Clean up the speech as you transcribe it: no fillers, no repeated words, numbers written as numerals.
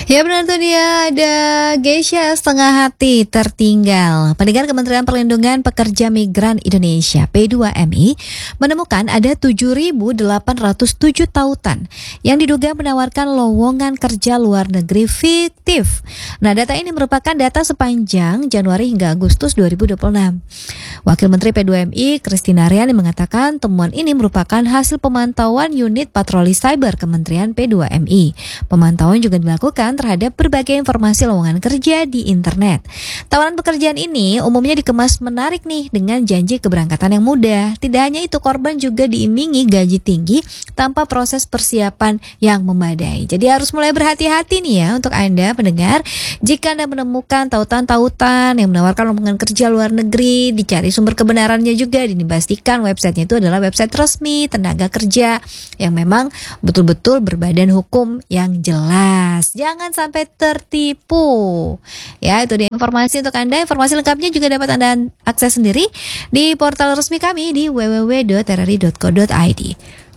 Ya benar tuh dia, ada Geisha setengah hati tertinggal. Pendengar Kementerian Perlindungan Pekerja Migran Indonesia P2MI menemukan ada 7.807 tautan yang diduga menawarkan lowongan kerja luar negeri fiktif. Nah, data ini merupakan data sepanjang Januari hingga Agustus 2026. Wakil Menteri P2MI Christina Aryani mengatakan temuan ini merupakan hasil pemantauan unit patroli cyber Kementerian P2MI. Pemantauan juga dilakukan terhadap berbagai informasi lowongan kerja di internet. Tawaran pekerjaan ini umumnya dikemas menarik nih dengan janji keberangkatan yang mudah. Tidak hanya itu, korban juga diiming-imingi gaji tinggi tanpa proses persiapan yang memadai. Jadi harus mulai berhati-hati nih ya untuk Anda pendengar. Jika Anda menemukan tautan-tautan yang menawarkan lowongan kerja luar negeri, dicari sumber kebenarannya juga, dipastikan websitenya itu adalah website resmi tenaga kerja yang memang betul-betul berbadan hukum yang jelas. Jangan sampai tertipu. Ya, itu dia informasi untuk Anda. Informasi lengkapnya juga dapat Anda akses sendiri di portal resmi kami di www.rri.co.id.